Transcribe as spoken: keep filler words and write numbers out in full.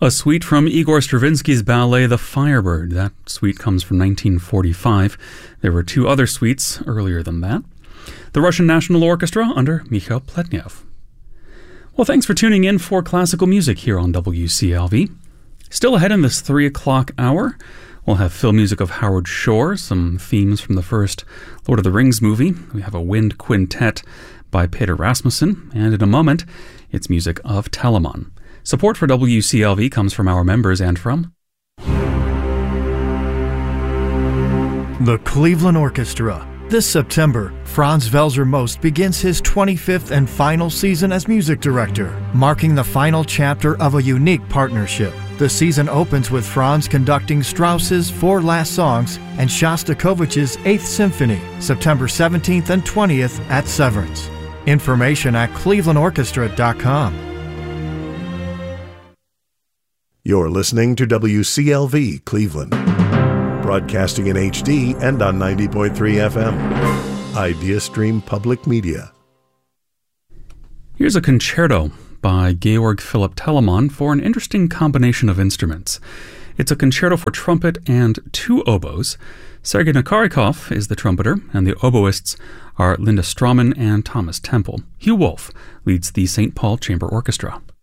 A suite from Igor Stravinsky's ballet The Firebird. That suite comes from nineteen forty-five. There were two other suites earlier than that. The Russian National Orchestra under Mikhail Pletnev. Well, thanks for tuning in for classical music here on W C L V. Still ahead in this three o'clock hour, we'll have film music of Howard Shore, some themes from the first Lord of the Rings movie. We have a wind quintet by Peter Rasmussen, and in a moment, it's music of Telemann. Support for W C L V comes from our members and from the Cleveland Orchestra. This September, Franz Welser Most begins his twenty-fifth and final season as music director, marking the final chapter of a unique partnership. The season opens with Franz conducting Strauss's Four Last Songs and Shostakovich's Eighth Symphony, September seventeenth and twentieth at Severance. Information at cleveland orchestra dot com. You're listening to W C L V Cleveland, broadcasting in H D and on ninety point three F M. IdeaStream Public Media. Here's a concerto by Georg Philipp Telemann for an interesting combination of instruments. It's a concerto for trumpet and two oboes. Sergei Nakarikov is the trumpeter, and the oboists are Linda Strauman and Thomas Temple. Hugh Wolf leads the Saint Paul Chamber Orchestra.